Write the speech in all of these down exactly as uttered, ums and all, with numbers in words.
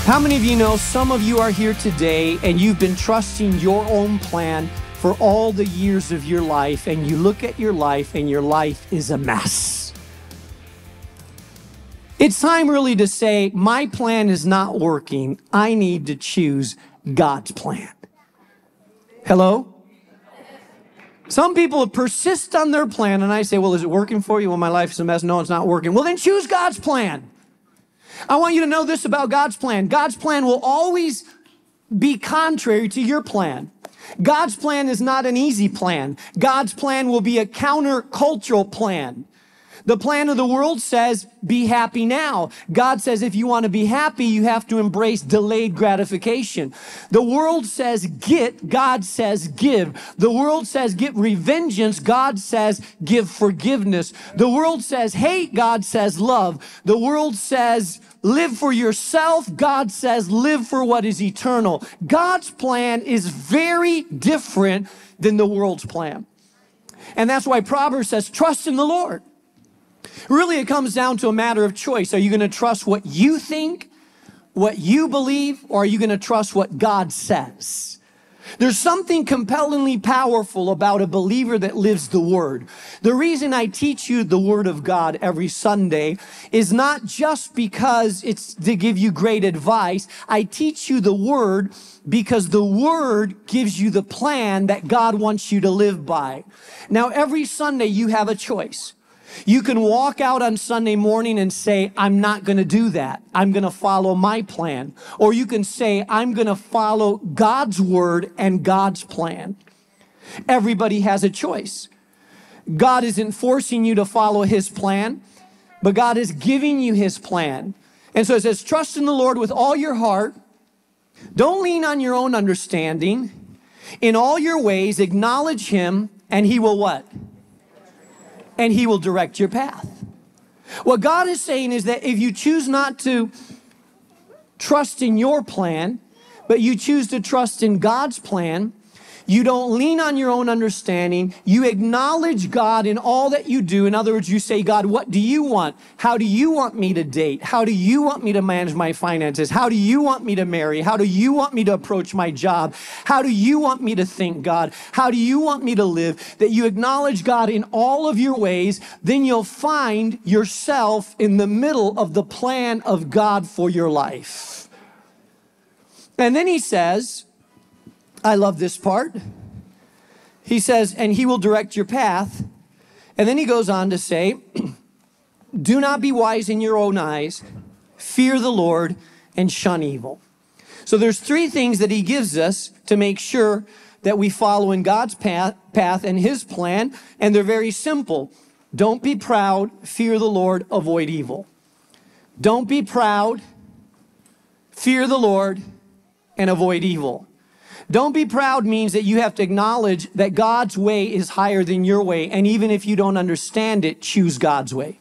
How many of you know some of you are here today and you've been trusting your own plan for all the years of your life, and you look at your life and your life is a mess? It's time really to say, my plan is not working. I need to choose God's plan. Hello? Some people persist on their plan, and I say, well, is it working for you? Well, my life is a mess. No, it's not working. Well, then choose God's plan. I want you to know this about God's plan. God's plan will always be contrary to your plan. God's plan is not an easy plan. God's plan will be a countercultural plan. The plan of the world says, be happy now. God says, if you want to be happy, you have to embrace delayed gratification. The world says, get. God says, give. The world says, get revengeance. God says, give forgiveness. The world says, hate. God says, love. The world says, live for yourself. God says, live for what is eternal. God's plan is very different than the world's plan. And that's why Proverbs says, trust in the Lord. Really, it comes down to a matter of choice. Are you going to trust what you think, what you believe, or are you going to trust what God says? There's something compellingly powerful about a believer that lives the Word. The reason I teach you the Word of God every Sunday is not just because it's to give you great advice. I teach you the Word because the Word gives you the plan that God wants you to live by. Now, every Sunday you have a choice. You can walk out on Sunday morning and say, I'm not going to do that. I'm going to follow my plan. Or you can say, I'm going to follow God's word and God's plan. Everybody has a choice. God isn't forcing you to follow his plan, but God is giving you his plan. And so it says, trust in the Lord with all your heart. Don't lean on your own understanding. In all your ways, acknowledge him, and he will what? And he will direct your path. What God is saying is that if you choose not to trust in your plan, but you choose to trust in God's plan, you don't lean on your own understanding. You acknowledge God in all that you do. In other words, you say, God, what do you want? How do you want me to date? How do you want me to manage my finances? How do you want me to marry? How do you want me to approach my job? How do you want me to think, God? How do you want me to live? That you acknowledge God in all of your ways, then you'll find yourself in the middle of the plan of God for your life. And then he says, I love this part. He says, and he will direct your path. And then he goes on to say, do not be wise in your own eyes, fear the Lord, and shun evil. So there's three things that he gives us to make sure that we follow in God's path, path and his plan. And they're very simple. Don't be proud, fear the Lord, avoid evil. Don't be proud, fear the Lord, and avoid evil. Don't be proud means that you have to acknowledge that God's way is higher than your way. And even if you don't understand it, choose God's way.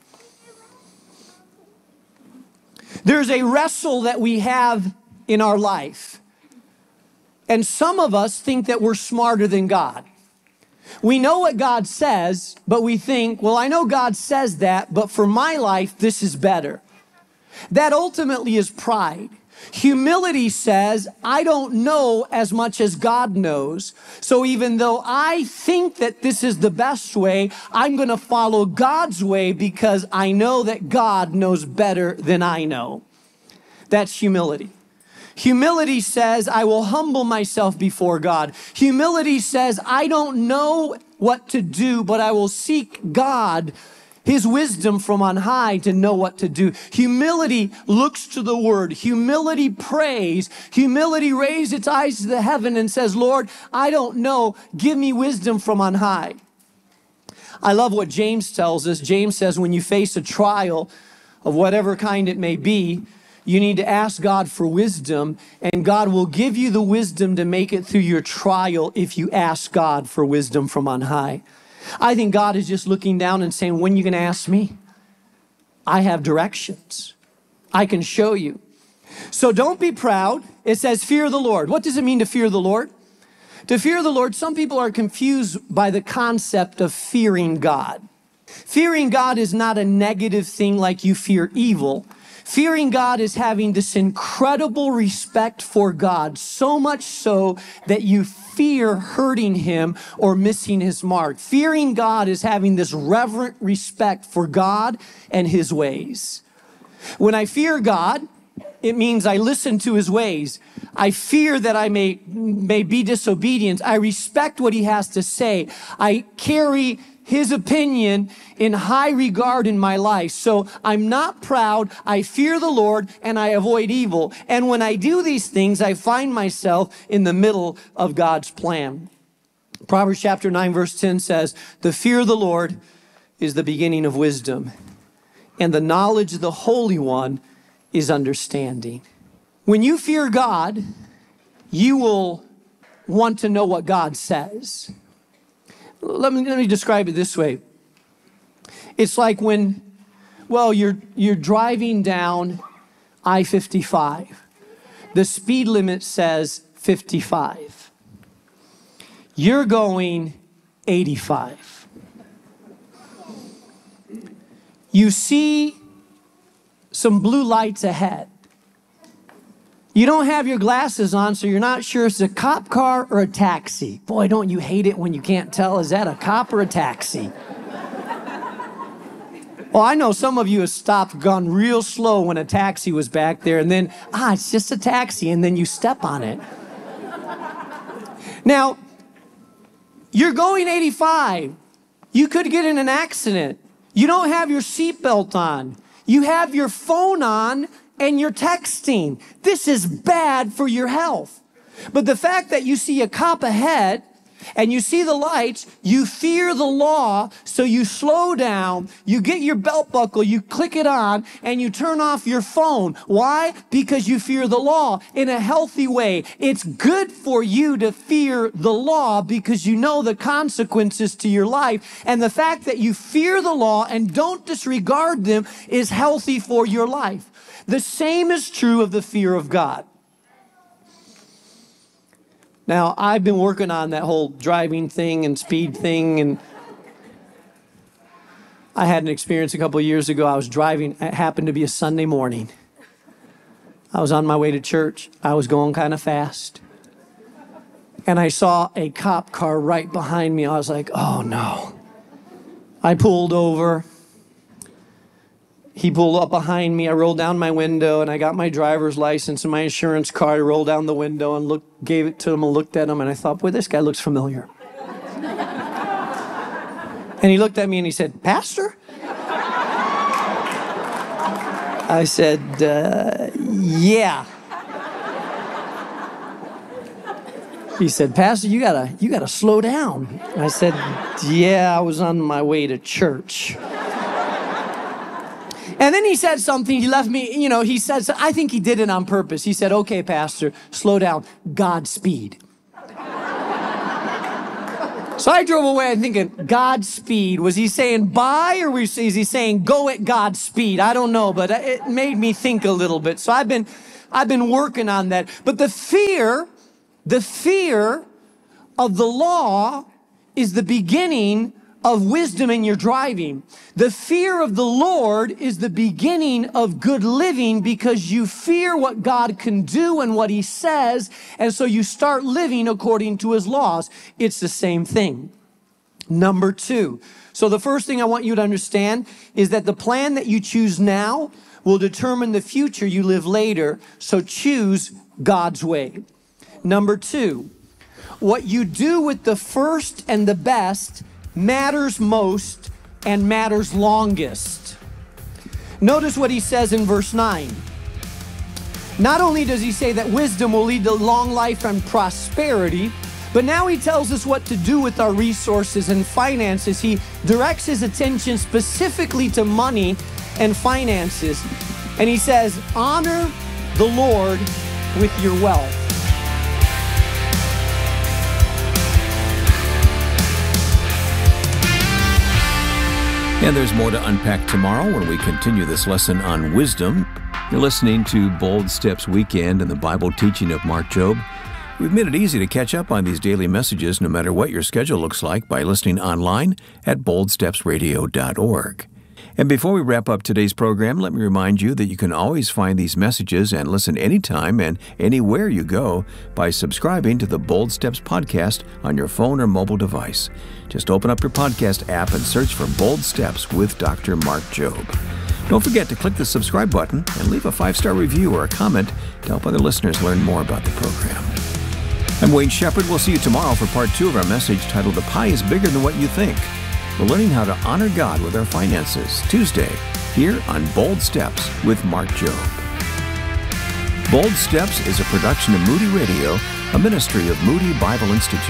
There's a wrestle that we have in our life. And some of us think that we're smarter than God. We know what God says, but we think, well, I know God says that, but for my life, this is better. That ultimately is pride. Humility says, I don't know as much as God knows. So even though I think that this is the best way, I'm going to follow God's way because I know that God knows better than I know. That's humility. Humility says, I will humble myself before God. Humility says, I don't know what to do, but I will seek God, his wisdom from on high, to know what to do. Humility looks to the word. Humility prays. Humility raises its eyes to the heaven and says, Lord, I don't know. Give me wisdom from on high. I love what James tells us. James says when you face a trial of whatever kind it may be, you need to ask God for wisdom, and God will give you the wisdom to make it through your trial if you ask God for wisdom from on high. I think God is just looking down and saying, when are you going to ask me? I have directions. I can show you. So don't be proud. It says, fear the Lord. What does it mean to fear the Lord? To fear the Lord, some people are confused by the concept of fearing God. Fearing God is not a negative thing like you fear evil. Fearing God is having this incredible respect for God, so much so that you fear hurting him or missing his mark. Fearing God is having this reverent respect for God and his ways. When I fear God, it means I listen to his ways. I fear that I may, may be disobedient. I respect what he has to say. I carry his opinion in high regard in my life. So I'm not proud. I fear the Lord and I avoid evil. And when I do these things, I find myself in the middle of God's plan. Proverbs chapter nine, verse ten says, the fear of the Lord is the beginning of wisdom, and the knowledge of the Holy One is understanding. When you fear God, you will want to know what God says. Let me, let me describe it this way. It's like when, well, you're, you're driving down I fifty-five. The speed limit says fifty-five. You're going eighty-five. You see some blue lights ahead. You don't have your glasses on, so you're not sure if it's a cop car or a taxi. Boy, don't you hate it when you can't tell, is that a cop or a taxi? Well, I know some of you have stopped, gone real slow when a taxi was back there, and then, ah, it's just a taxi, and then you step on it. Now, you're going eighty-five. You could get in an accident. You don't have your seatbelt on. You have your phone on and you're texting. This is bad for your health. But the fact that you see a cop ahead and you see the lights, you fear the law, so you slow down, you get your belt buckle, you click it on, and you turn off your phone. Why? Because you fear the law in a healthy way. It's good for you to fear the law because you know the consequences to your life. And the fact that you fear the law and don't disregard them is healthy for your life. The same is true of the fear of God. Now, I've been working on that whole driving thing and speed thing, and I had an experience a couple of years ago. I was driving, it happened to be a Sunday morning. I was on my way to church. I was going kind of fast. And I saw a cop car right behind me. I was like, oh no. I pulled over. He pulled up behind me. I rolled down my window, and I got my driver's license and my insurance card. I rolled down the window and looked, gave it to him and looked at him, and I thought, boy, this guy looks familiar. And he looked at me and he said, Pastor? I said, uh, yeah. He said, Pastor, you gotta, you gotta slow down. I said, yeah, I was on my way to church. And then he said something, he left me, you know, he said, I think he did it on purpose. He said, okay, Pastor, slow down, Godspeed. So I drove away thinking, Godspeed. Was he saying bye, or was he saying go at Godspeed? I don't know, but it made me think a little bit. So I've been, I've been working on that. But the fear, the fear of the law is the beginning of wisdom in your driving. The fear of the Lord is the beginning of good living because you fear what God can do and what he says, and so you start living according to his laws. It's the same thing. Number two. So the first thing I want you to understand is that the plan that you choose now will determine the future you live later, so choose God's way. Number two, what you do with the first and the best matters most and matters longest. Notice what he says in verse nine. Not only does he say that wisdom will lead to long life and prosperity, but now he tells us what to do with our resources and finances. He directs his attention specifically to money and finances. And he says, honor the Lord with your wealth. And there's more to unpack tomorrow when we continue this lesson on wisdom. You're listening to Bold Steps Weekend and the Bible teaching of Mark Jobe. We've made it easy to catch up on these daily messages no matter what your schedule looks like by listening online at bold steps radio dot org. And before we wrap up today's program, let me remind you that you can always find these messages and listen anytime and anywhere you go by subscribing to the Bold Steps podcast on your phone or mobile device. Just open up your podcast app and search for Bold Steps with Doctor Mark Jobe. Don't forget to click the subscribe button and leave a five-star review or a comment to help other listeners learn more about the program. I'm Wayne Shepherd. We'll see you tomorrow for part two of our message titled The Pie is Bigger Than What You Think. We're learning how to honor God with our finances, Tuesday, here on Bold Steps with Mark Jobe. Bold Steps is a production of Moody Radio, a ministry of Moody Bible Institute.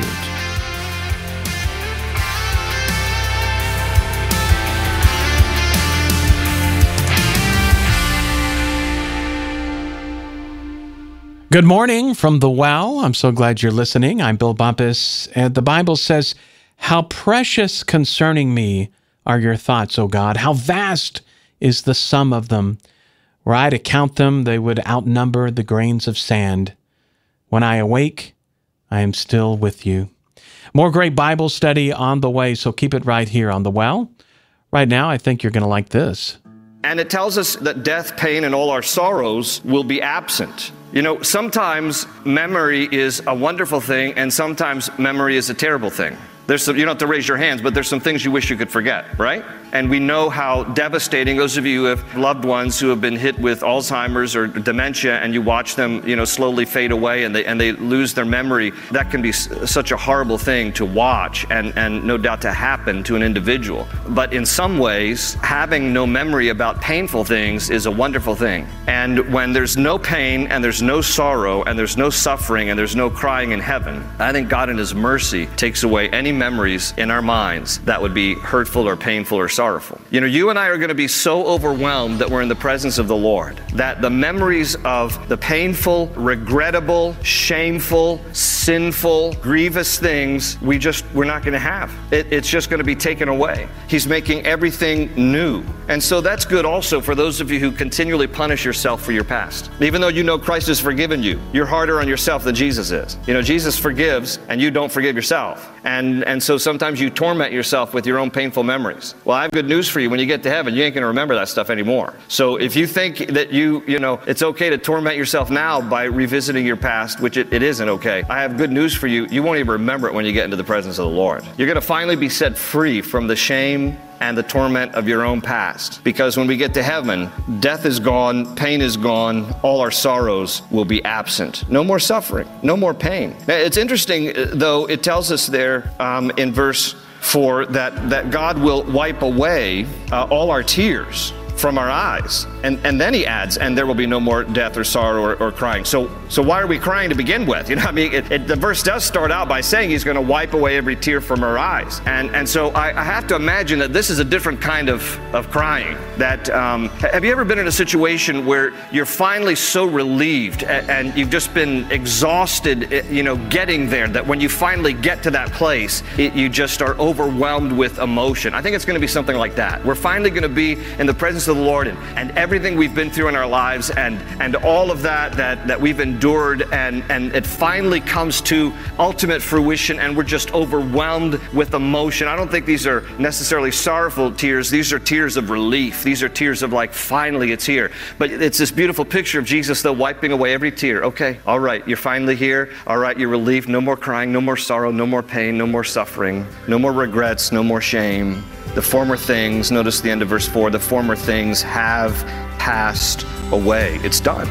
Good morning from the well. I'm so glad you're listening. I'm Bill Bumpus, and the Bible says, "How precious concerning me are your thoughts, O God. How vast is the sum of them. Were I to count them, they would outnumber the grains of sand. When I awake, I am still with you." More great Bible study on the way, so keep it right here on the well. Right now, I think you're going to like this. And it tells us that death, pain, and all our sorrows will be absent. You know, sometimes memory is a wonderful thing, and sometimes memory is a terrible thing. There's some, you don't have to raise your hands, but there's some things you wish you could forget, right? And we know how devastating, those of you who have loved ones who have been hit with Alzheimer's or dementia, and you watch them, you know, slowly fade away and they and they lose their memory, that can be s- such a horrible thing to watch and, and no doubt to happen to an individual. But in some ways, having no memory about painful things is a wonderful thing. And when there's no pain and there's no sorrow and there's no suffering and there's no crying in heaven, I think God in His mercy takes away any memories in our minds that would be hurtful or painful or sorrowful. You know, you and I are going to be so overwhelmed that we're in the presence of the Lord that the memories of the painful, regrettable, shameful, sinful, grievous things, we just, we're not going to have. It, it's just going to be taken away. He's making everything new. And so that's good also for those of you who continually punish yourself for your past. Even though you know Christ has forgiven you, you're harder on yourself than Jesus is. You know, Jesus forgives and you don't forgive yourself. And and so sometimes you torment yourself with your own painful memories. Well, I have good news for you. When you get to heaven, you ain't going to remember that stuff anymore. So if you think that you, you know, it's okay to torment yourself now by revisiting your past, which it, it isn't okay, I have good news for you. You won't even remember it when you get into the presence of the Lord. You're going to finally be set free from the shame and the torment of your own past. Because when we get to heaven, death is gone, pain is gone, all our sorrows will be absent. No more suffering, no more pain. Now, it's interesting, though, it tells us there um, in verse four that, that God will wipe away uh, all our tears from our eyes. And and then he adds, and there will be no more death or sorrow or, or crying. So so why are we crying to begin with? You know, I mean, it, it, the verse does start out by saying he's going to wipe away every tear from our eyes. And and so I, I have to imagine that this is a different kind of, of crying. That um, have you ever been in a situation where you're finally so relieved and, and you've just been exhausted, you know, getting there, that when you finally get to that place, it, you just are overwhelmed with emotion? I think it's going to be something like that. We're finally going to be in the presence of the Lord, and, and everything we've been through in our lives, and and all of that that that we've endured, and and it finally comes to ultimate fruition, and we're just overwhelmed with emotion. I don't think these are necessarily sorrowful tears. These are tears of relief. These are tears of like, finally it's here. But it's this beautiful picture of Jesus, though, wiping away every tear. Okay, all right, you're finally here. All right, you're relieved. No more crying, no more sorrow, no more pain, no more suffering, no more regrets, no more shame. The former things, notice the end of verse four, the former things have passed away. It's done.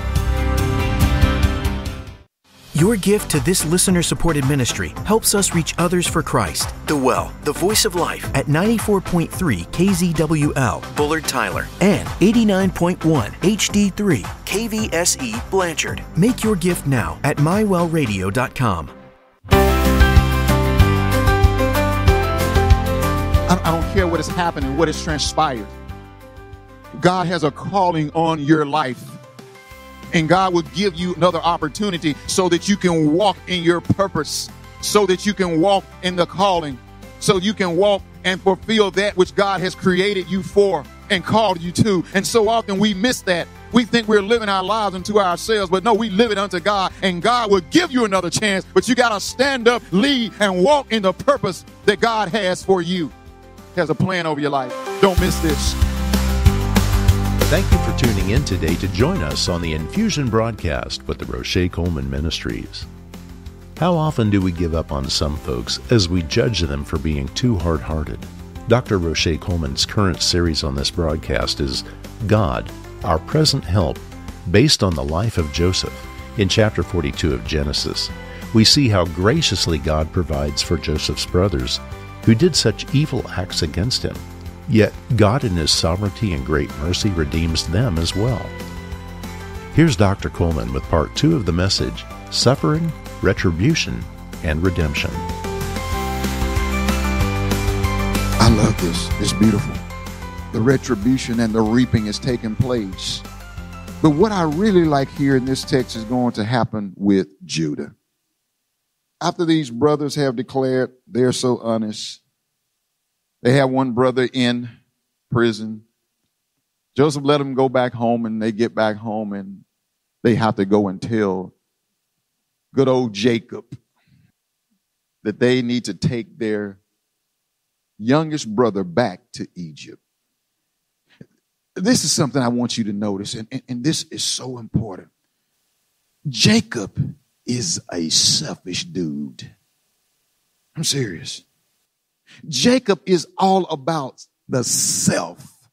Your gift to this listener-supported ministry helps us reach others for Christ. The Well, the voice of life, at ninety-four point three K Z W L, Bullard Tyler, and eighty-nine point one H D three K V S E Blanchard. Make your gift now at my well radio dot com. I don't care what has happened, what has transpired. God has a calling on your life. And God will give you another opportunity so that you can walk in your purpose, so that you can walk in the calling, so you can walk and fulfill that which God has created you for and called you to. And so often we miss that. We think we're living our lives unto ourselves, but no, we live it unto God, and God will give you another chance. But you got to stand up, lead, and walk in the purpose that God has for you. He has a plan over your life. Don't miss this. Thank you for tuning in today to join us on the Infusion broadcast with the Roche Coleman Ministries. How often do we give up on some folks as we judge them for being too hard-hearted? Doctor Roche Coleman's current series on this broadcast is God, Our Present Help, based on the life of Joseph. In chapter forty-two of Genesis, we see how graciously God provides for Joseph's brothers, who did such evil acts against him. Yet God in His sovereignty and great mercy redeems them as well. Here's Doctor Coleman with part two of the message, Suffering, Retribution, and Redemption. I love this. It's beautiful. The retribution and the reaping is taking place. But what I really like here in this text is going to happen with Judah. After these brothers have declared they're so honest, they have one brother in prison. Joseph let them go back home, and they get back home, and they have to go and tell good old Jacob that they need to take their youngest brother back to Egypt. This is something I want you to notice, and, and, and this is so important. Jacob is a selfish dude. I'm serious. Jacob is all about the self.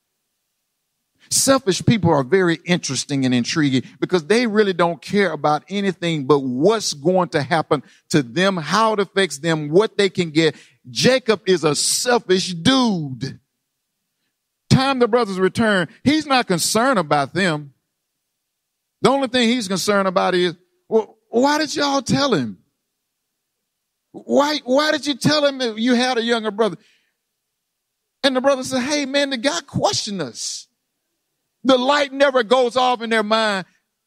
Selfish people are very interesting and intriguing because they really don't care about anything but what's going to happen to them, how it affects them, what they can get. Jacob is a selfish dude. Time the brothers return, he's not concerned about them. The only thing he's concerned about is, well, why did y'all tell him? Why, why did you tell him that you had a younger brother? And the brother said, hey, man, the guy questioned us. The light never goes off in their mind.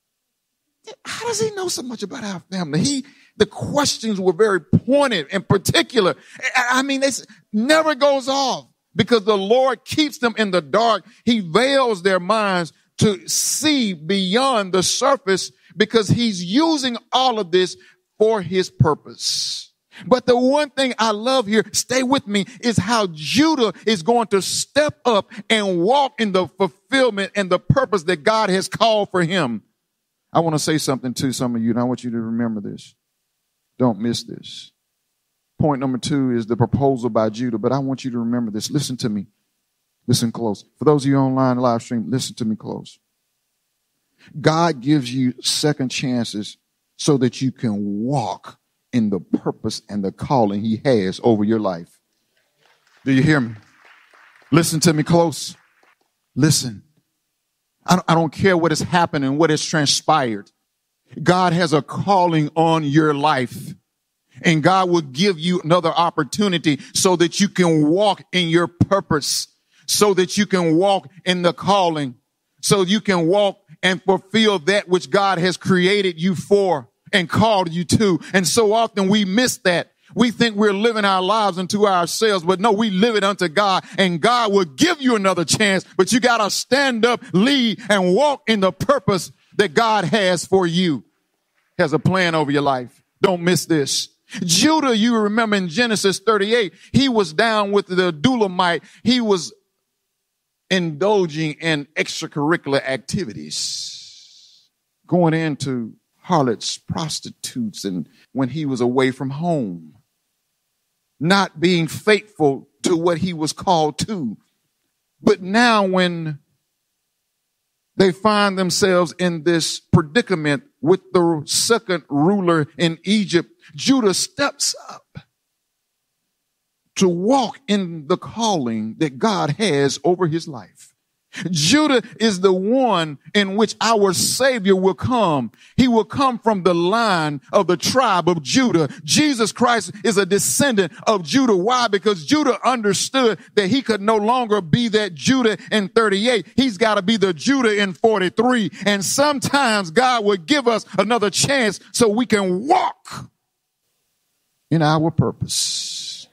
How does he know so much about our family? He, the questions were very pointed and particular. I mean, it never goes off because the Lord keeps them in the dark. He veils their minds to see beyond the surface because he's using all of this for his purpose. But the one thing I love here, stay with me, is how Judah is going to step up and walk in the fulfillment and the purpose that God has called for him. I want to say something to some of you, and I want you to remember this. Don't miss this. Point number two is the proposal by Judah, but I want you to remember this. Listen to me. Listen close. For those of you online live stream, listen to me close. God gives you second chances so that you can walk in the purpose and the calling he has over your life. Do you hear me? Listen to me close. Listen. I don't, I don't care what has happened and what has transpired. God has a calling on your life. And God will give you another opportunity so that you can walk in your purpose, so that you can walk in the calling, so you can walk and fulfill that which God has created you for and called you to. And so often we miss that. We think we're living our lives unto ourselves, but no, we live it unto God, and God will give you another chance, but you got to stand up, lead, and walk in the purpose that God has for you. He has a plan over your life. Don't miss this. Judah, you remember in Genesis thirty-eight, he was down with the Dulamite. He was indulging in extracurricular activities, going into harlots, prostitutes, and when he was away from home, not being faithful to what he was called to. But now when they find themselves in this predicament with the second ruler in Egypt, Judah steps up to walk in the calling that God has over his life. Judah is the one in which our Savior will come. He will come from the line of the tribe of Judah. Jesus Christ is a descendant of Judah. Why? Because Judah understood that he could no longer be that Judah in thirty-eight. He's got to be the Judah in forty-three. And sometimes God will give us another chance so we can walk in our purpose.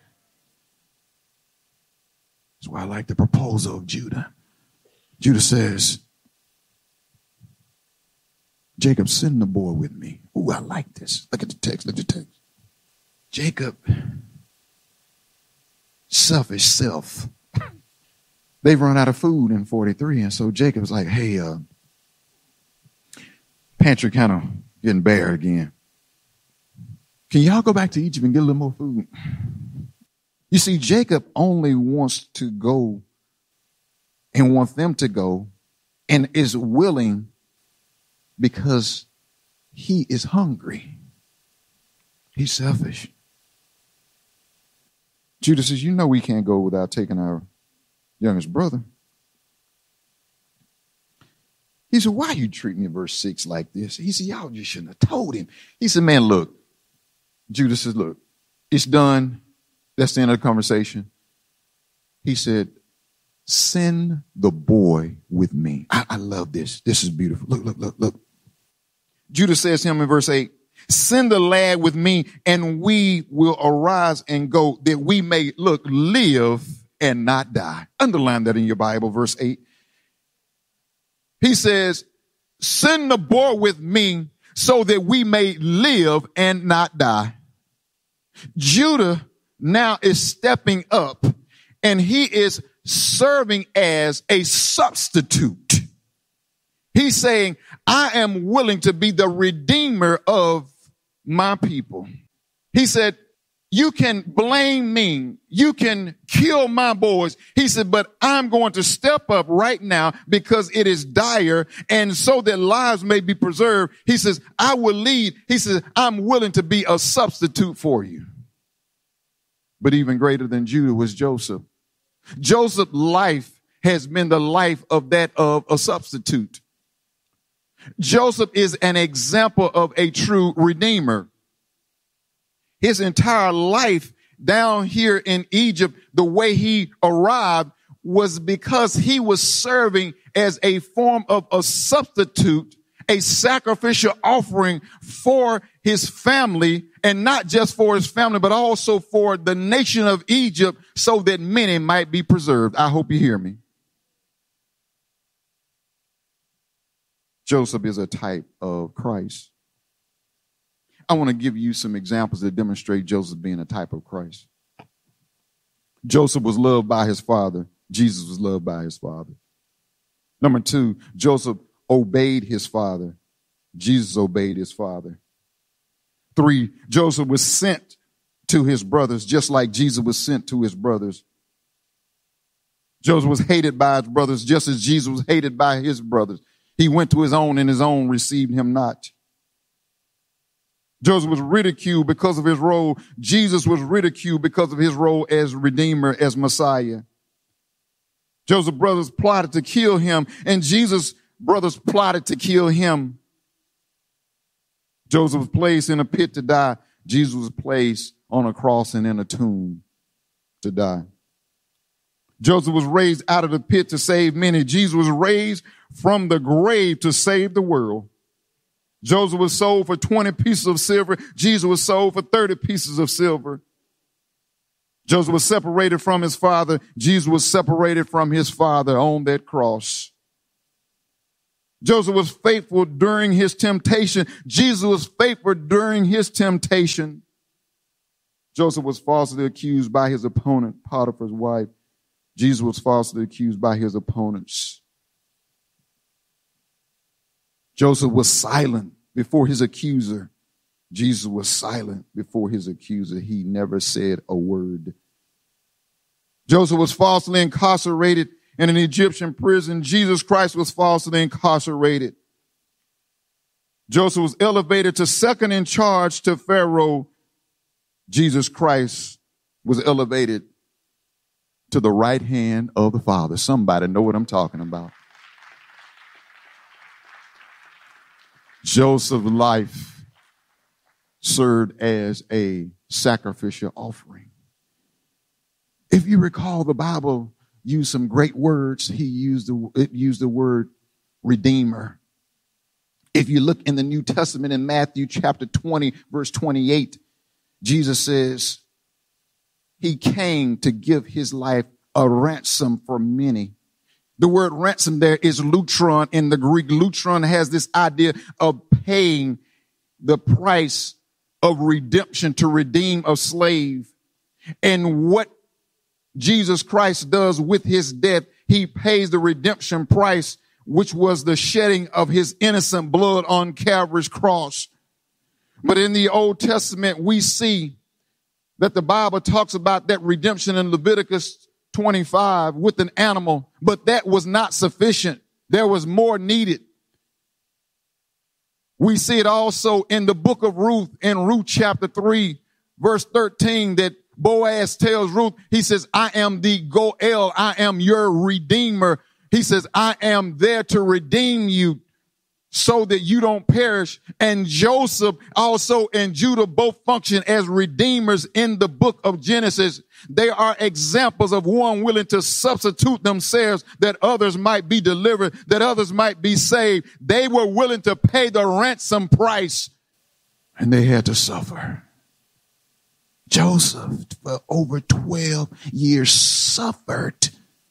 That's why I like the proposal of Judah. Judah says, Jacob, send the boy with me. Ooh, I like this. Look at the text. Look at the text. Jacob, selfish self. They've run out of food in forty-three. And so Jacob's like, hey, uh, pantry kind of getting bare again. Can y'all go back to Egypt and get a little more food? You see, Jacob only wants to go and wants them to go and is willing because he is hungry. He's selfish. Judah says, you know we can't go without taking our youngest brother. He said, why you treat me, verse six, like this? He said, y'all just shouldn't have told him. He said, man, look. Judah says, look, it's done. That's the end of the conversation. He said, send the boy with me. I, I love this. This is beautiful. Look, look, look, look. Judah says to him in verse eight, send the lad with me and we will arise and go that we may, look, live and not die. Underline that in your Bible, verse eight. He says, send the boy with me so that we may live and not die. Judah now is stepping up and he is serving as a substitute. He's saying, I am willing to be the redeemer of my people. He said, you can blame me. You can kill my boys. He said, but I'm going to step up right now because it is dire and so that lives may be preserved. He says, I will lead. He says, I'm willing to be a substitute for you. But even greater than Judah was Joseph. Joseph's life has been the life of that of a substitute. Joseph is an example of a true redeemer. His entire life down here in Egypt, the way he arrived was because he was serving as a form of a substitute, a sacrificial offering for his family, and not just for his family, but also for the nation of Egypt so that many might be preserved. I hope you hear me. Joseph is a type of Christ. I want to give you some examples that demonstrate Joseph being a type of Christ. Joseph was loved by his father. Jesus was loved by his father. Number two, Joseph obeyed his father. Jesus obeyed his father. Three, Joseph was sent to his brothers just like Jesus was sent to his brothers. Joseph was hated by his brothers just as Jesus was hated by his brothers. He went to his own and his own received him not. Joseph was ridiculed because of his role. Jesus was ridiculed because of his role as Redeemer, as Messiah. Joseph's brothers plotted to kill him, and Jesus' brothers plotted to kill him. Joseph was placed in a pit to die. Jesus was placed on a cross and in a tomb to die. Joseph was raised out of the pit to save many. Jesus was raised from the grave to save the world. Joseph was sold for twenty pieces of silver. Jesus was sold for thirty pieces of silver. Joseph was separated from his father. Jesus was separated from his father on that cross. Joseph was faithful during his temptation. Jesus was faithful during his temptation. Joseph was falsely accused by his opponent, Potiphar's wife. Jesus was falsely accused by his opponents. Joseph was silent before his accuser. Jesus was silent before his accuser. He never said a word. Joseph was falsely incarcerated in an Egyptian prison. Jesus Christ was falsely incarcerated. Joseph was elevated to second in charge to Pharaoh. Jesus Christ was elevated to the right hand of the Father. Somebody know what I'm talking about. Joseph's life served as a sacrificial offering. If you recall, the Bible used some great words. He used the, it used the word redeemer. If you look in the New Testament in Matthew chapter twenty, verse twenty-eight, Jesus says he came to give his life a ransom for many. The word ransom there is lutron in the Greek. Lutron has this idea of paying the price of redemption, to redeem a slave. And what Jesus Christ does with his death, he he pays the redemption price, which was the shedding of his innocent blood on Calvary's cross. But in the Old Testament, we see that the Bible talks about that redemption in Leviticus twenty-five with an animal, but that was not sufficient. There was more needed. We see it also in the book of Ruth, in Ruth chapter three, verse thirteen, that Boaz tells Ruth, he says, I am the Goel, I am your redeemer. He says, I am there to redeem you so that you don't perish. And Joseph also and Judah both function as redeemers in the book of Genesis. They are examples of one willing to substitute themselves that others might be delivered, that others might be saved. They were willing to pay the ransom price, and they had to suffer. Joseph, for over twelve years, suffered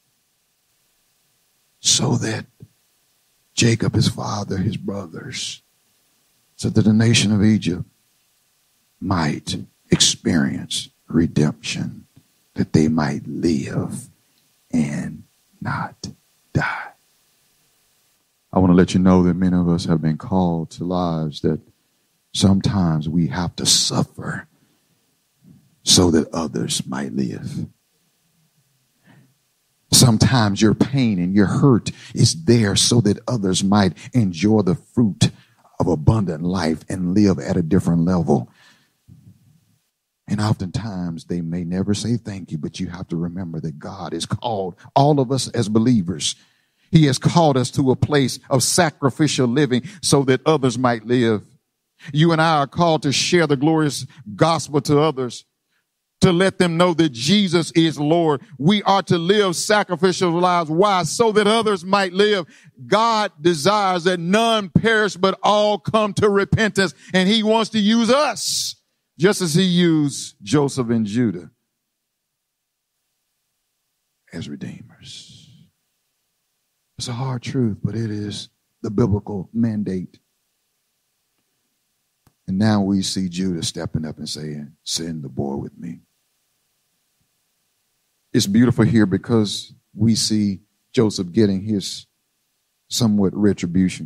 so that Jacob, his father, his brothers, so that the nation of Egypt might experience redemption, that they might live and not die. I want to let you know that many of us have been called to lives that sometimes we have to suffer so that others might live. Sometimes your pain and your hurt is there so that others might enjoy the fruit of abundant life and live at a different level. And oftentimes they may never say thank you, but you have to remember that God has called all of us as believers. He has called us to a place of sacrificial living so that others might live. You and I are called to share the glorious gospel to others, to let them know that Jesus is Lord. We are to live sacrificial lives. Why? So that others might live. God desires that none perish, but all come to repentance. And he wants to use us, just as he used Joseph and Judah, as redeemers. It's a hard truth, but it is the biblical mandate. And now we see Judah stepping up and saying, send the boy with me. It's beautiful here because we see Joseph getting his somewhat retribution.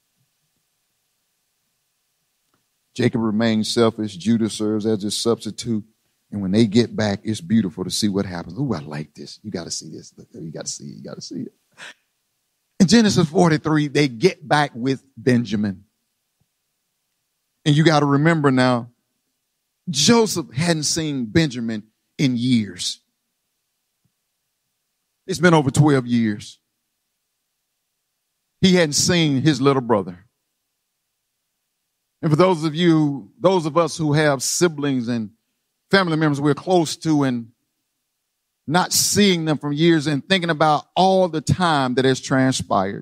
Jacob remains selfish. Judah serves as his substitute. And when they get back, it's beautiful to see what happens. Ooh, I like this. You got to see this. Look, you got to see it. You got to see it. In Genesis forty-three, they get back with Benjamin. And you got to remember now, Joseph hadn't seen Benjamin in years. It's been over twelve years. He hadn't seen his little brother. And for those of you, those of us who have siblings and family members we're close to and not seeing them from years and thinking about all the time that has transpired,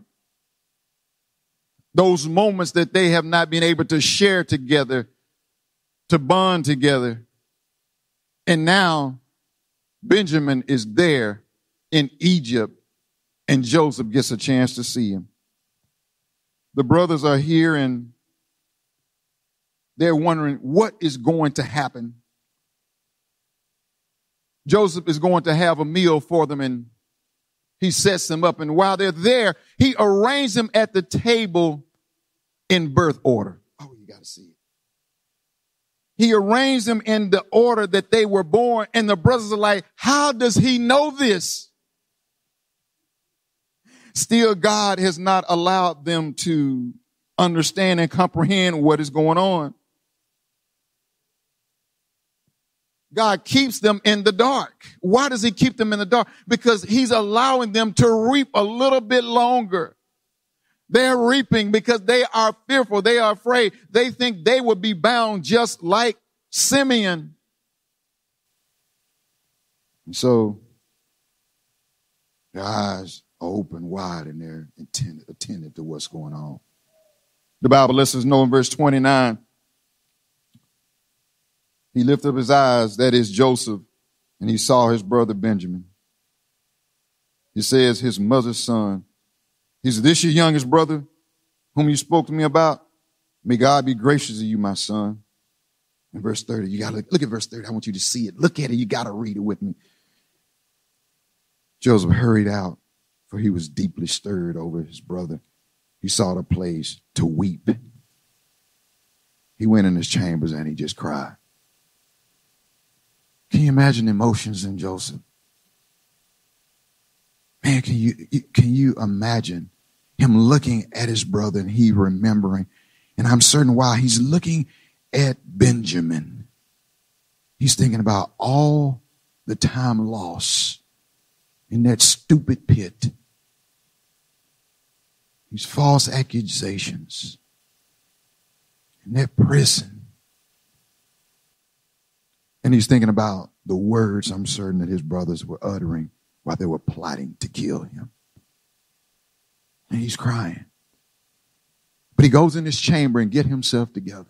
those moments that they have not been able to share together, to bond together. And now Benjamin is there in Egypt, and Joseph gets a chance to see him. The brothers are here, and they're wondering what is going to happen. Joseph is going to have a meal for them, and he sets them up. And while they're there, he arranged them at the table in birth order. Oh, you got to see it. He arranged them in the order that they were born, and the brothers are like, how does he know this? Still, God has not allowed them to understand and comprehend what is going on. God keeps them in the dark. Why does he keep them in the dark? Because he's allowing them to reap a little bit longer. They're reaping because they are fearful. They are afraid. They think they will be bound just like Simeon. And so their eyes are open wide and they're intended, attentive to what's going on. The Bible lets us know in verse twenty-nine, he lifted up his eyes, that is Joseph, and he saw his brother Benjamin. He says, his mother's son. He said, this your youngest brother whom you spoke to me about? May God be gracious to you, my son. In verse thirty, you got to look at verse thirty. I want you to see it. Look at it. You got to read it with me. Joseph hurried out for he was deeply stirred over his brother. He sought a place to weep. He went in his chambers and he just cried. Can you imagine the emotions in Joseph? Man, can you, can you imagine him looking at his brother and he remembering? And I'm certain while he's looking at Benjamin, he's thinking about all the time lost in that stupid pit. These false accusations in that prison. And he's thinking about the words I'm certain that his brothers were uttering while they were plotting to kill him. And he's crying. But he goes in his chamber and gets himself together.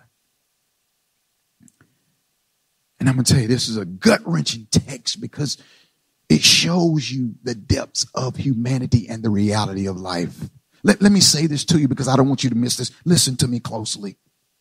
And I'm going to tell you, this is a gut-wrenching text because it shows you the depths of humanity and the reality of life. Let, let me say this to you because I don't want you to miss this. Listen to me closely.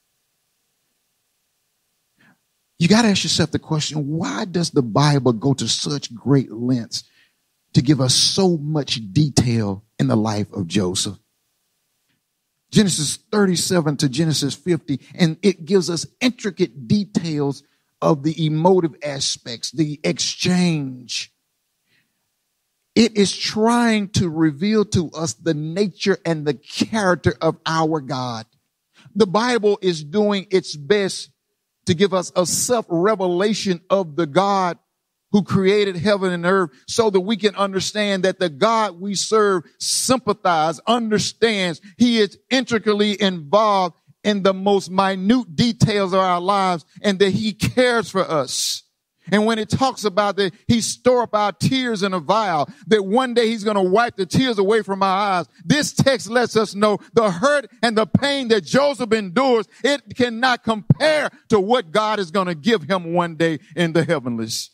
You got to ask yourself the question, why does the Bible go to such great lengths to give us so much detail in the life of Joseph? Genesis thirty-seven to Genesis fifty, and it gives us intricate details of the emotive aspects, the exchange. It is trying to reveal to us the nature and the character of our God. The Bible is doing its best to give us a self-revelation of the God who created heaven and earth so that we can understand that the God we serve sympathizes, understands. He is intricately involved in the most minute details of our lives and that he cares for us. And when it talks about that, he store up our tears in a vial, that one day he's going to wipe the tears away from our eyes. This text lets us know the hurt and the pain that Joseph endures, it cannot compare to what God is going to give him one day in the heavenlies.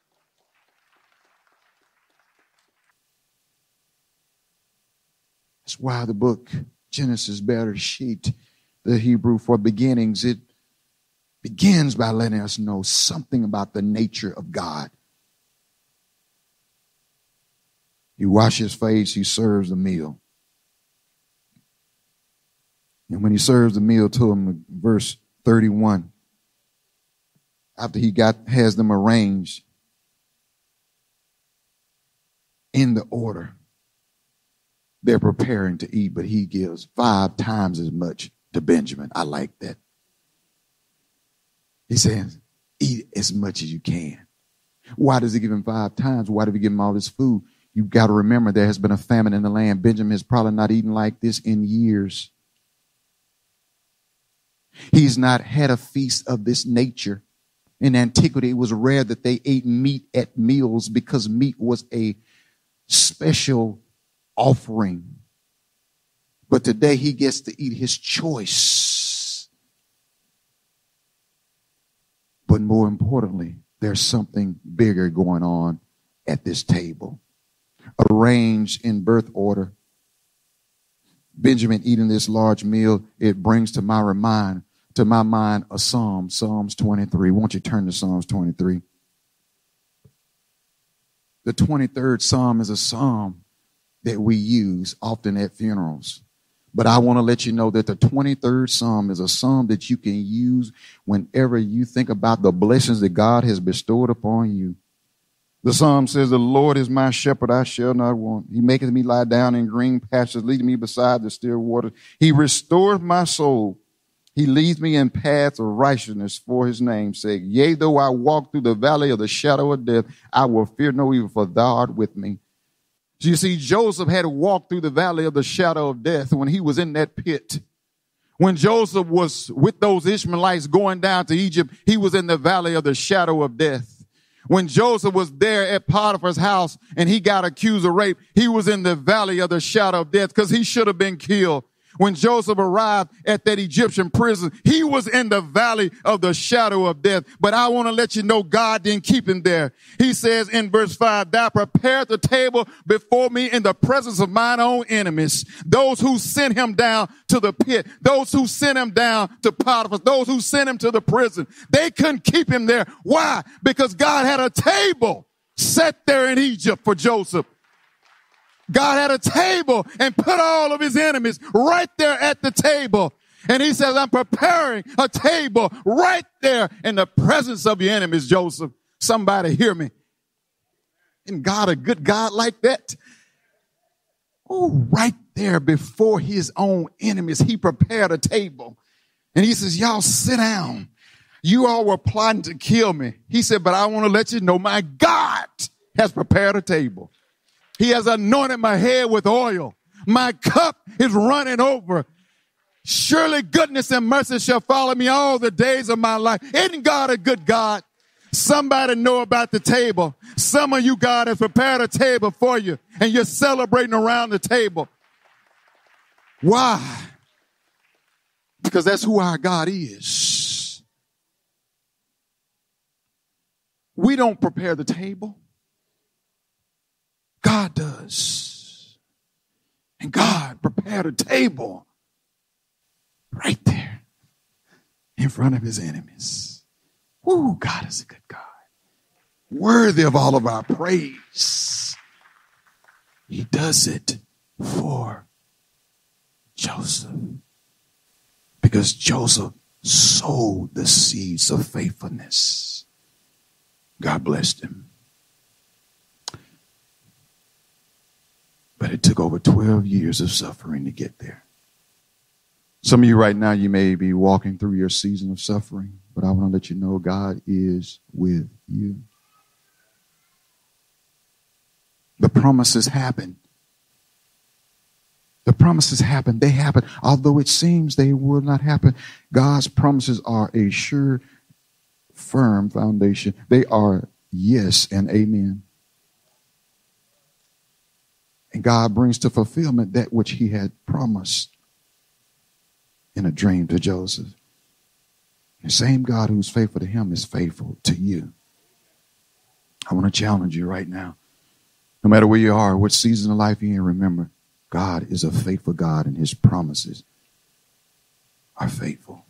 That's why the book Genesis bears sheet the Hebrew for beginnings. It begins by letting us know something about the nature of God. He washes his face, he serves the meal. And when he serves the meal to him, verse thirty-one, after he got has them arranged in the order, they're preparing to eat, but he gives five times as much to Benjamin. I like that. He says, eat as much as you can. Why does he give him five times? Why did he give him all this food? You've got to remember there has been a famine in the land. Benjamin has probably not eaten like this in years. He's not had a feast of this nature. In antiquity, it was rare that they ate meat at meals because meat was a special offering. But today he gets to eat his choice. But more importantly, there's something bigger going on at this table. Arranged in birth order, Benjamin eating this large meal, it brings to my remind, to my mind a psalm, Psalms twenty-three. Won't you turn to Psalms twenty-three? The twenty-third Psalm is a psalm that we use often at funerals. But I want to let you know that the twenty-third Psalm is a psalm that you can use whenever you think about the blessings that God has bestowed upon you. The psalm says, the Lord is my shepherd, I shall not want. He maketh me lie down in green pastures, leading me beside the still waters. He restores my soul. He leads me in paths of righteousness for his name's sake. Yea, though I walk through the valley of the shadow of death, I will fear no evil, for thou art with me. So you see, Joseph had to walk through the valley of the shadow of death when he was in that pit. When Joseph was with those Ishmaelites going down to Egypt, he was in the valley of the shadow of death. When Joseph was there at Potiphar's house and he got accused of rape, he was in the valley of the shadow of death because he should have been killed. When Joseph arrived at that Egyptian prison, he was in the valley of the shadow of death. But I want to let you know God didn't keep him there. He says in verse five, thou prepared the table before me in the presence of mine own enemies. Those who sent him down to the pit, those who sent him down to Potiphar, those who sent him to the prison, they couldn't keep him there. Why? Because God had a table set there in Egypt for Joseph. God had a table and put all of his enemies right there at the table. And he says, I'm preparing a table right there in the presence of your enemies, Joseph. Somebody hear me. Isn't God a good God like that? Oh, right there before his own enemies, he prepared a table. And he says, y'all sit down. You all were plotting to kill me. He said, but I want to let you know my God has prepared a table. He has anointed my head with oil. My cup is running over. Surely goodness and mercy shall follow me all the days of my life. Isn't God a good God? Somebody know about the table. Some of you, God has prepared a table for you, and you're celebrating around the table. Why? Because that's who our God is. We don't prepare the table. God does. And God prepared a table right there in front of his enemies. Woo, God is a good God. Worthy of all of our praise. He does it for Joseph. Because Joseph sowed the seeds of faithfulness. God blessed him. But it took over twelve years of suffering to get there. Some of you right now, you may be walking through your season of suffering, but I want to let you know God is with you. The promises happen. The promises happen. They happen. Although it seems they will not happen, God's promises are a sure, firm foundation. They are yes and amen. And God brings to fulfillment that which he had promised in a dream to Joseph. The same God who's faithful to him is faithful to you. I want to challenge you right now. No matter where you are, what season of life you're in, remember, God is a faithful God and his promises are faithful.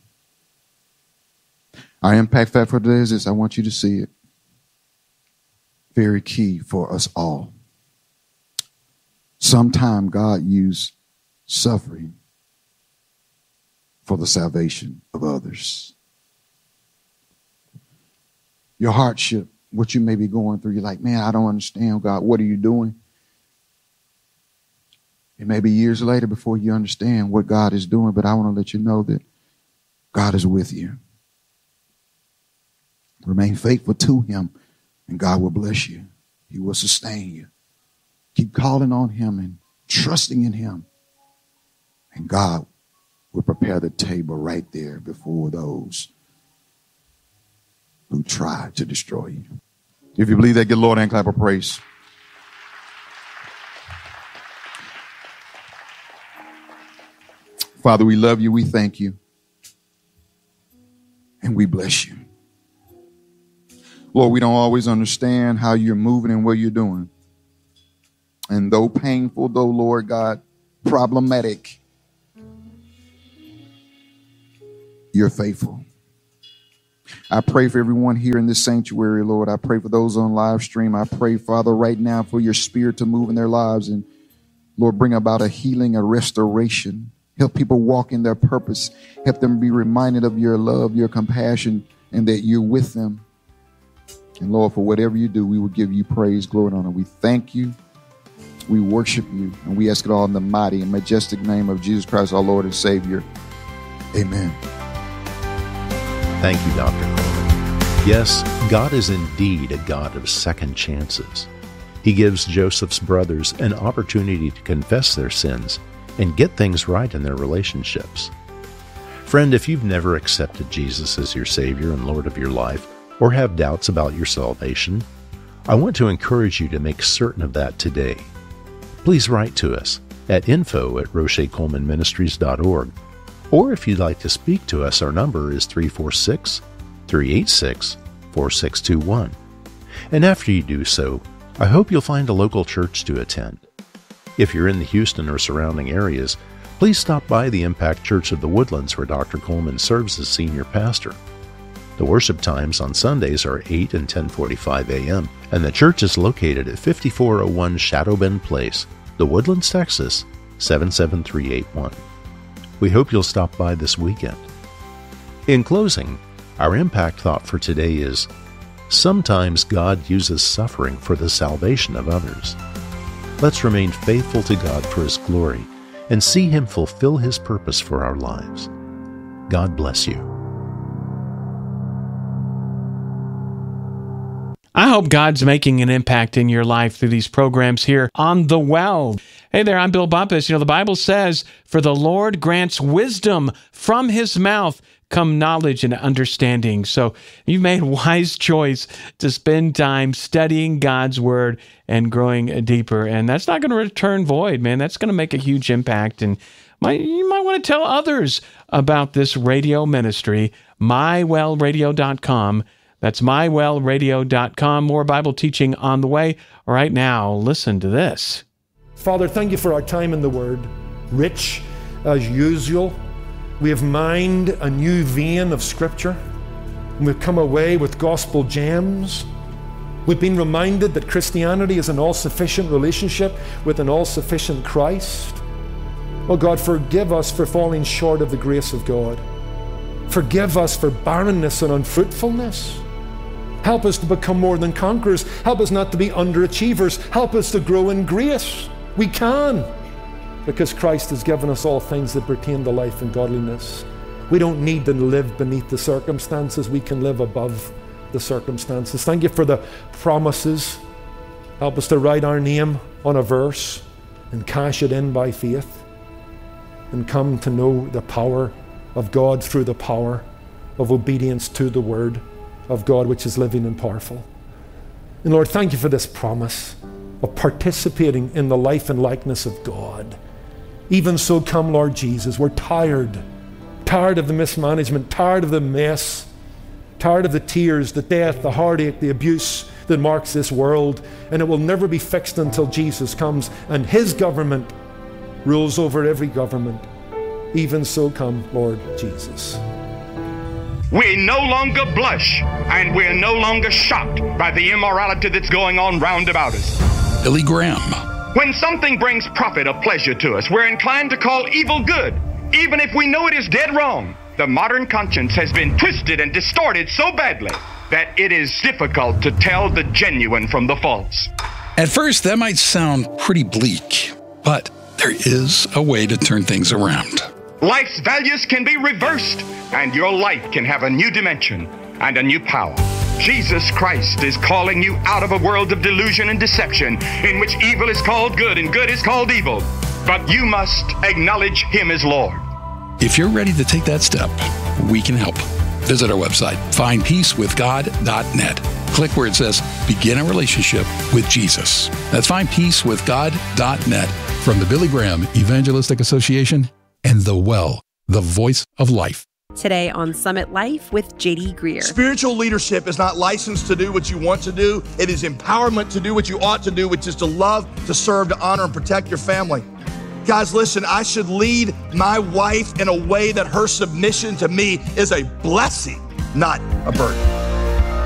Our impact fact for today is this. I want you to see it. Very key for us all. Sometime God used suffering for the salvation of others. Your hardship, what you may be going through, you're like, man, I don't understand, God. What are you doing? It may be years later before you understand what God is doing, but I want to let you know that God is with you. Remain faithful to him, and God will bless you. He will sustain you. Keep calling on him and trusting in him, and God will prepare the table right there before those who try to destroy you. If you believe that, give the Lord a hand clap of praise. Father, we love you, we thank you, and we bless you. Lord, we don't always understand how you're moving and what you're doing. And though painful, though, Lord God, problematic, you're faithful. I pray for everyone here in this sanctuary, Lord. I pray for those on live stream. I pray, Father, right now for your spirit to move in their lives and, Lord, bring about a healing, a restoration. Help people walk in their purpose. Help them be reminded of your love, your compassion, and that you're with them. And, Lord, for whatever you do, we will give you praise, glory, and honor. We thank you. We worship you. And we ask it all in the mighty and majestic name of Jesus Christ, our Lord and Savior. Amen. Thank you, Doctor Coleman. Yes, God is indeed a God of second chances. He gives Joseph's brothers an opportunity to confess their sins and get things right in their relationships. Friend, if you've never accepted Jesus as your Savior and Lord of your life, or have doubts about your salvation, I want to encourage you to make certain of that today. Please write to us at info at roche coleman ministries dot org. Or if you'd like to speak to us, our number is three four six, three eight six, four six two one. And after you do so, I hope you'll find a local church to attend. If you're in the Houston or surrounding areas, please stop by the Impact Church of the Woodlands where Doctor Coleman serves as senior pastor. The worship times on Sundays are eight and ten forty-five a.m., and the church is located at fifty-four oh one Shadow Bend Place, The Woodlands, Texas, seven seven three eight one. We hope you'll stop by this weekend. In closing, our impact thought for today is, sometimes God uses suffering for the salvation of others. Let's remain faithful to God for His glory and see Him fulfill His purpose for our lives. God bless you. I hope God's making an impact in your life through these programs here on The Well. Hey there, I'm Bill Bumpus. You know, the Bible says, "For the Lord grants wisdom, from His mouth come knowledge and understanding." So you've made a wise choice to spend time studying God's Word and growing deeper. And that's not going to return void, man. That's going to make a huge impact. And my, you might want to tell others about this radio ministry, my well radio dot com. That's my well radio dot com. More Bible teaching on the way. Right now, listen to this. Father, thank you for our time in the Word. Rich as usual. We have mined a new vein of Scripture. And we've come away with gospel gems. We've been reminded that Christianity is an all-sufficient relationship with an all-sufficient Christ. Oh God, forgive us for falling short of the grace of God. Forgive us for barrenness and unfruitfulness. Help us to become more than conquerors. Help us not to be underachievers. Help us to grow in grace. We can, because Christ has given us all things that pertain to life and godliness. We don't need to live beneath the circumstances. We can live above the circumstances. Thank you for the promises. Help us to write our name on a verse and cash it in by faith and come to know the power of God through the power of obedience to the Word of God, which is living and powerful. And Lord, thank you for this promise of participating in the life and likeness of God. Even so, come, Lord Jesus. We're tired, tired of the mismanagement, tired of the mess, tired of the tears, the death, the heartache, the abuse that marks this world. And it will never be fixed until Jesus comes and His government rules over every government. Even so, come, Lord Jesus. We no longer blush, and we're no longer shocked by the immorality that's going on round about us. Billy Graham. When something brings profit or pleasure to us, we're inclined to call evil good, even if we know it is dead wrong. The modern conscience has been twisted and distorted so badly that it is difficult to tell the genuine from the false. At first, that might sound pretty bleak, but there is a way to turn things around. Life's values can be reversed, and your life can have a new dimension and a new power. Jesus Christ is calling you out of a world of delusion and deception in which evil is called good and good is called evil. But you must acknowledge Him as Lord. If you're ready to take that step, we can help. Visit our website, find peace with god dot net. Click where it says Begin a Relationship with Jesus. That's find peace with god dot net. From the Billy Graham Evangelistic Association and The Well, the voice of life. Today on Summit Life with J D Greer. Spiritual leadership is not licensed to do what you want to do. It is empowerment to do what you ought to do, which is to love, to serve, to honor, and protect your family. Guys, listen, I should lead my wife in a way that her submission to me is a blessing, not a burden.